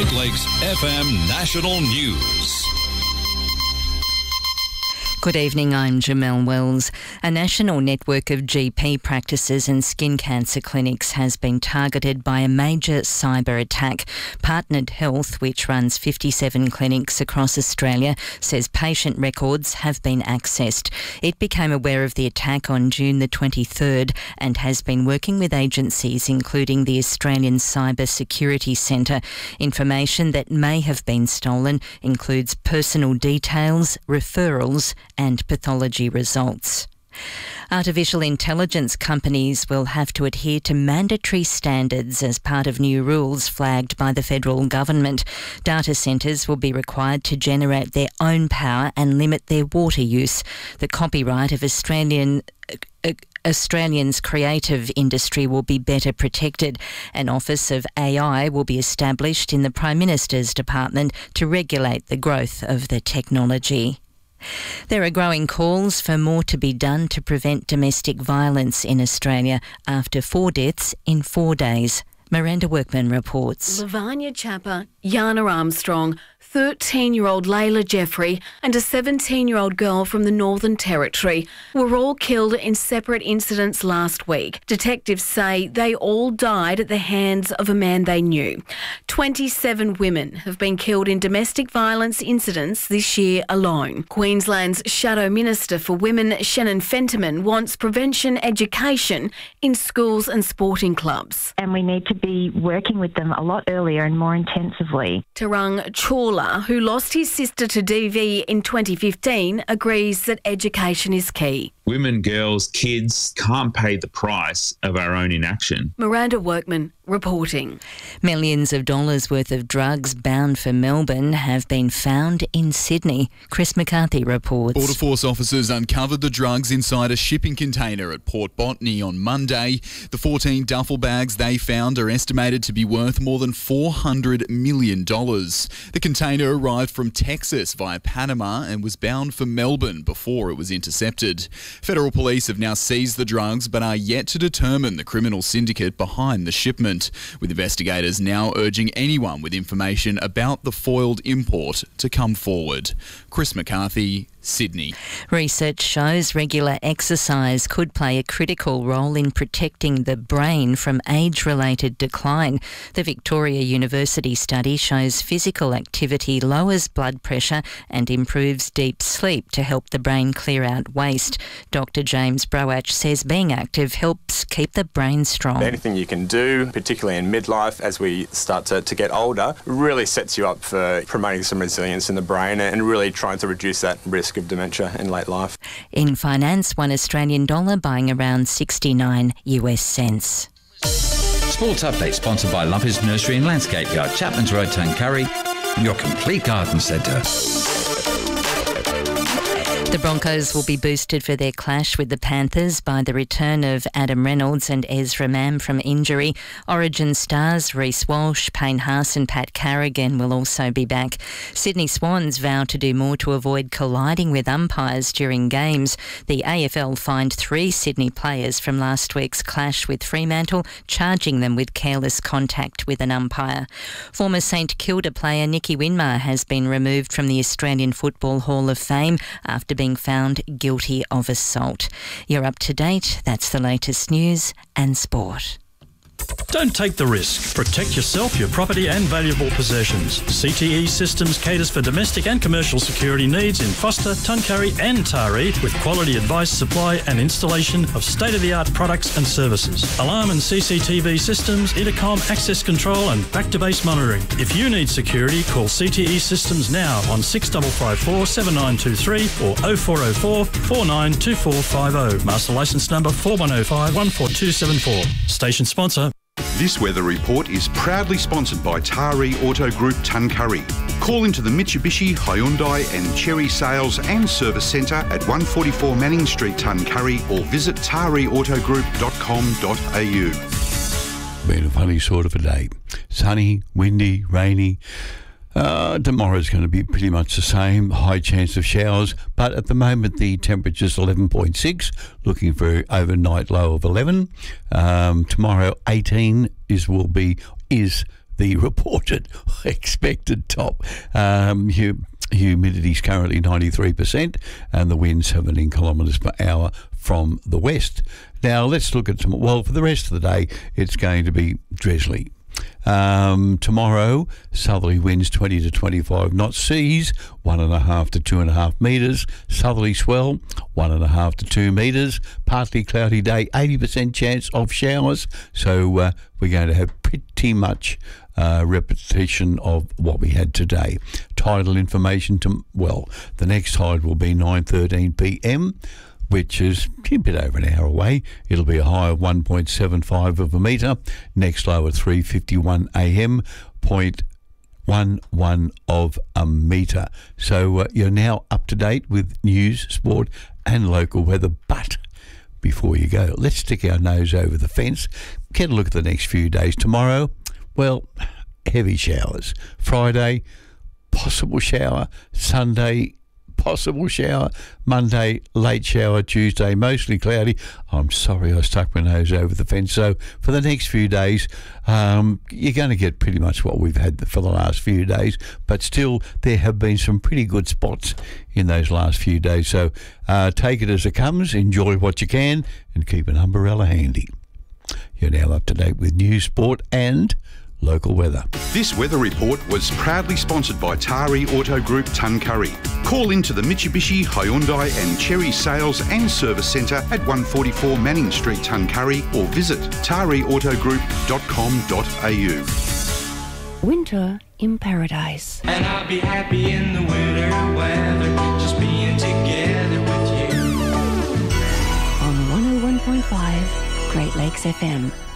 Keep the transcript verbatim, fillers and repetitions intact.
Great Lakes F M National News. Good evening, I'm Jamelle Wells. A national network of G P practices and skin cancer clinics has been targeted by a major cyber attack. Partnered Health, which runs fifty-seven clinics across Australia, says patient records have been accessed. It became aware of the attack on June the twenty-third and has been working with agencies including the Australian Cyber Security Centre. Information that may have been stolen includes personal details, referrals and pathology results. Artificial intelligence companies will have to adhere to mandatory standards as part of new rules flagged by the federal government. Data centres will be required to generate their own power and limit their water use. The copyright of Australian uh, Australians' creative industry will be better protected. An Office of A I will be established in the Prime Minister's department to regulate the growth of the technology. There are growing calls for more to be done to prevent domestic violence in Australia after four deaths in four days. Miranda Workman reports. Lavanya Chappa, Yana Armstrong, thirteen-year-old Layla Jeffrey and a seventeen-year-old girl from the Northern Territory were all killed in separate incidents last week. Detectives say they all died at the hands of a man they knew. twenty-seven women have been killed in domestic violence incidents this year alone. Queensland's Shadow Minister for Women, Shannon Fentiman, wants prevention education in schools and sporting clubs. And we need to be working with them a lot earlier and more intensively. Tarang Chawla, who lost his sister to D V in twenty fifteen, agrees that education is key. Women, girls, kids can't pay the price of our own inaction. Miranda Workman reporting. Millions of dollars worth of drugs bound for Melbourne have been found in Sydney. Chris McCarthy reports. Border Force officers uncovered the drugs inside a shipping container at Port Botany on Monday. The fourteen duffel bags they found are estimated to be worth more than four hundred million dollars. The container arrived from Texas via Panama and was bound for Melbourne before it was intercepted. Federal police have now seized the drugs but are yet to determine the criminal syndicate behind the shipment, with investigators now urging anyone with information about the foiled import to come forward. Chris McCarthy, Sydney. Research shows regular exercise could play a critical role in protecting the brain from age-related decline. The Victoria University study shows physical activity lowers blood pressure and improves deep sleep to help the brain clear out waste. Doctor James Broach says being active helps keep the brain strong. Anything you can do, particularly in midlife as we start to, to get older, really sets you up for promoting some resilience in the brain and really trying to reduce that risk of dementia in late life. In finance, one Australian dollar buying around sixty-nine US cents. Sports Update sponsored by Lumpy's Nursery and Landscape Yard, Chapman's Road, Tuncurry, your complete garden centre. The Broncos will be boosted for their clash with the Panthers by the return of Adam Reynolds and Ezra Mam from injury. Origin stars Reece Walsh, Payne Haas and Pat Carrigan will also be back. Sydney Swans vow to do more to avoid colliding with umpires during games. The A F L fined three Sydney players from last week's clash with Fremantle, charging them with careless contact with an umpire. Former St Kilda player Nicky Winmar has been removed from the Australian Football Hall of Fame after being being found guilty of assault. You're up to date. That's the latest news and sport. Don't take the risk. Protect yourself, your property and valuable possessions. C T E Systems caters for domestic and commercial security needs in Foster, Tuncurry and Taree with quality advice, supply and installation of state-of-the-art products and services. Alarm and C C T V systems, intercom, access control and back-to-base monitoring. If you need security, call C T E Systems now on six five five four, seven nine two three or oh four oh four, four nine two four five oh. Master licence number four one oh five, one four two seven four. Station sponsor. This weather report is proudly sponsored by Taree Auto Group Tuncurry. Call into the Mitsubishi, Hyundai and Chery Sales and Service Centre at one forty-four Manning Street, Tuncurry, or visit taree auto group dot com dot a u. Been a funny sort of a day. Sunny, windy, rainy. Uh, tomorrow's going to be pretty much the same, high chance of showers, but at the moment the temperature's eleven point six, looking for an overnight low of eleven. Um, tomorrow eighteen is will be is the the reported expected top. Um, hum- humidity is currently ninety-three percent and the wind seventeen kilometres per hour from the west. Now let's look at some, well, for the rest of the day it's going to be drizzly. Um, tomorrow, southerly winds twenty to twenty-five knots, seas one and a half to two and a half metres, southerly swell one and a half to two metres, partly cloudy day, eighty percent chance of showers, so uh, we're going to have pretty much uh, repetition of what we had today. Tidal information, to, well, the next tide will be nine thirteen p m, which is a bit over an hour away. It'll be a high of one point seven five of a metre. Next low at three fifty-one a m, zero point one one of a metre. So uh, you're now up to date with news, sport and local weather. But before you go, let's stick our nose over the fence. Get a look at the next few days. Tomorrow, well, heavy showers. Friday, possible shower. Sunday, possible shower. Monday, late shower. Tuesday, mostly cloudy. I'm sorry I stuck my nose over the fence. So for the next few days, um, you're going to get pretty much what we've had for the last few days. But still, there have been some pretty good spots in those last few days. So uh, take it as it comes, enjoy what you can, and keep an umbrella handy. You're now up to date with news, sport and local weather. This weather report was proudly sponsored by Tari Auto Group Tuncurry. Call into the Mitsubishi, Hyundai and Cherry Sales and Service Centre at one forty-four Manning Street, Tuncurry, or visit tari auto group dot com dot a u. Winter in paradise. And I'll be happy in the winter weather, just being together with you. On one oh one point five Great Lakes F M.